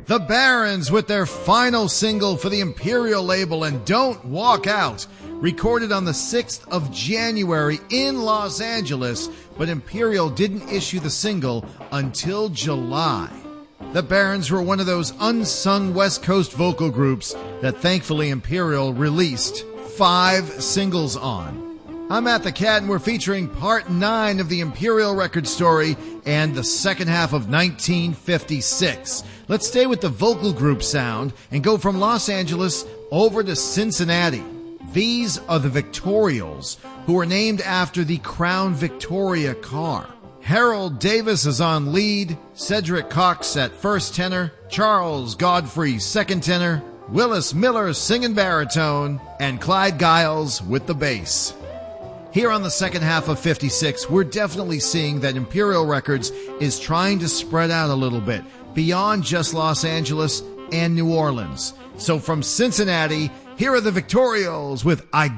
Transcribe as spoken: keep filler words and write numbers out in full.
The Barons with their final single for the Imperial label, and Don't Walk Out, recorded on the sixth of January in Los Angeles, but Imperial didn't issue the single until July. The Barons were one of those unsung West Coast vocal groups that thankfully Imperial released five singles on. I'm Matt the Cat, and we're featuring part nine of the Imperial record story and the second half of nineteen fifty-six. Let's stay with the vocal group sound and go from Los Angeles over to Cincinnati. These are the Victorials, who were named after the Crown Victoria car. Harold Davis is on lead, Cedric Cox at first tenor, Charles Godfrey second tenor, Willis Miller singing baritone, and Clyde Giles with the bass. Here on the second half of fifty-six, we're definitely seeing that Imperial Records is trying to spread out a little bit beyond just Los Angeles and New Orleans. So from Cincinnati, here are the Victorials with I